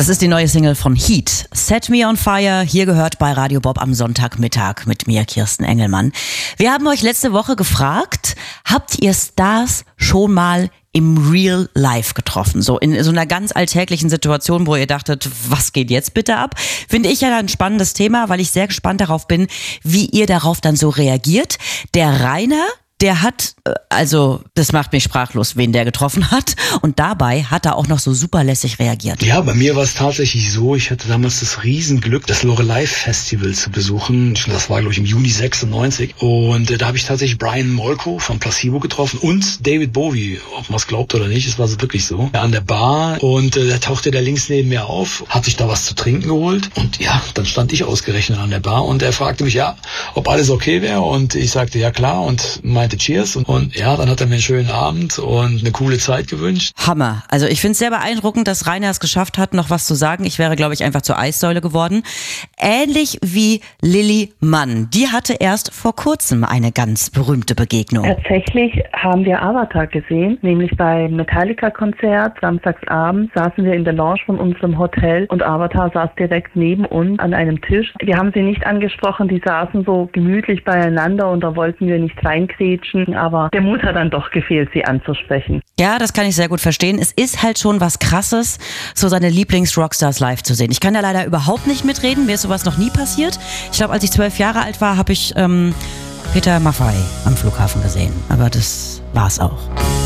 Das ist die neue Single von Heat. Set Me on Fire, hier gehört bei Radio Bob am Sonntagmittag mit mir, Kirsten Engelmann. Wir haben euch letzte Woche gefragt, habt ihr Stars schon mal im Real Life getroffen? So in so einer ganz alltäglichen Situation, wo ihr dachtet, was geht jetzt bitte ab? Finde ich ja ein spannendes Thema, weil ich sehr gespannt darauf bin, wie ihr darauf dann so reagiert. Der Rainer, der hat, also das macht mich sprachlos, wen der getroffen hat. Und dabei hat er auch noch so super lässig reagiert. Ja, bei mir war es tatsächlich so, ich hatte damals das Riesenglück, das Loreley Festival zu besuchen. Das war, glaube ich, im Juni 96. Und da habe ich tatsächlich Brian Molko von Placebo getroffen und David Bowie, ob man es glaubt oder nicht, es war so wirklich so, an der Bar. Und da tauchte der links neben mir auf, hat sich da was zu trinken geholt. Und ja, dann stand ich ausgerechnet an der Bar und er fragte mich, ja, ob alles okay wäre. Und ich sagte, ja klar, und meinte Cheers. Und ja, dann hat er mir einen schönen Abend und eine coole Zeit gewünscht. Hammer. Also ich finde es sehr beeindruckend, dass Rainer es geschafft hat, noch was zu sagen. Ich wäre, glaube ich, einfach zur Eissäule geworden. Ähnlich wie Lilly Mann. Die hatte erst vor kurzem eine ganz berühmte Begegnung. Tatsächlich haben wir Avatar gesehen, nämlich beim Metallica-Konzert. Samstagsabend saßen wir in der Lounge von unserem Hotel und Avatar saß direkt neben uns an einem Tisch. Wir haben sie nicht angesprochen, die saßen so gemütlich beieinander und da wollten wir nicht reinkrätschen, aber der Mut hat dann doch gefehlt, sie anzusprechen. Ja, das kann ich sehr gut verstehen. Es ist halt schon was Krasses, so seine Lieblings-Rockstars live zu sehen. Ich kann da leider überhaupt nicht mitreden, mir ist sowas noch nie passiert. Ich glaube, als ich 12 Jahre alt war, habe ich Peter Maffay am Flughafen gesehen. Aber das war's auch.